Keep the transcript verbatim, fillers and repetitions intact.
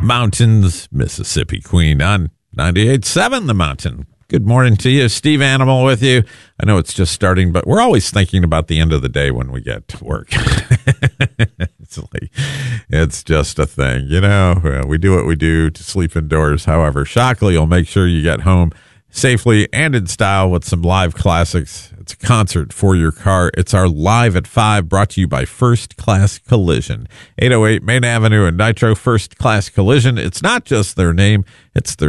Mountains, Mississippi Queen on ninety-eight point seven The Mountain. Good morning to you. Steve Animal with you. I know it's just starting, but we're always thinking about the end of the day when we get to work. It's like, it's just a thing, you know. We do what we do to sleep indoors. However, Shockley will make sure you get home safely and in style with some live classics. It's a concert for your car. It's our Live at five, brought to you by First Class Collision. eight oh eight Main Avenue and Nitro. First Class Collision. It's not just their name, it's their